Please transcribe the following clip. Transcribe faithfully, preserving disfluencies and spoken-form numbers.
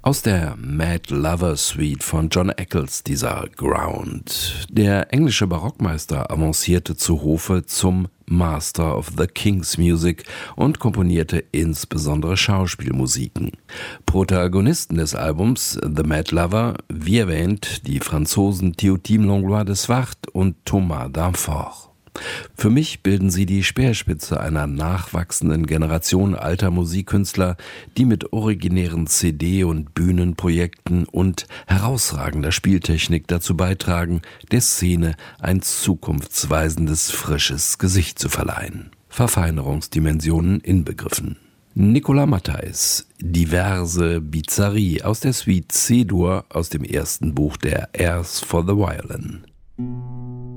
Aus der Mad Lover Suite von John Eccles, dieser Ground. Der englische Barockmeister avancierte zu Hofe zum Master of the King's Music und komponierte insbesondere Schauspielmusiken. Protagonisten des Albums The Mad Lover, wie erwähnt, die Franzosen Théotime Langlois de Swart und Thomas Danforth. Für mich bilden sie die Speerspitze einer nachwachsenden Generation alter Musikkünstler, die mit originären C D- und Bühnenprojekten und herausragender Spieltechnik dazu beitragen, der Szene ein zukunftsweisendes, frisches Gesicht zu verleihen. Verfeinerungsdimensionen inbegriffen. Nicolas Matthijs, Diverse Bizarrerie aus der Suite C-Dur aus dem ersten Buch der Airs for the Violin.